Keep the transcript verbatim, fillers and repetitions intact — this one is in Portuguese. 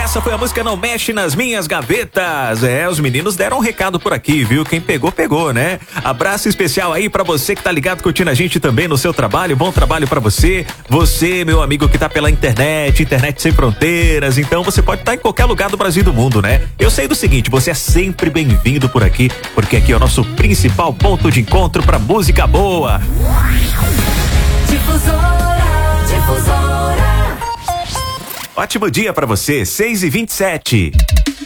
essa foi a música Não Mexe Nas Minhas Gavetas. É, os meninos deram um recado por aqui, viu? Quem pegou, pegou, né? Abraço especial aí pra você que tá ligado, curtindo a gente também no seu trabalho. Bom trabalho pra você. Você, meu amigo que tá pela internet, internet sem fronteiras. Então você pode estar em qualquer lugar do Brasil e do mundo, né? Eu sei do seguinte, você é sempre bem-vindo por aqui, porque aqui é o nosso principal ponto de encontro pra música boa. Difusora, difusora. Ótimo dia pra você, seis e vinte e sete.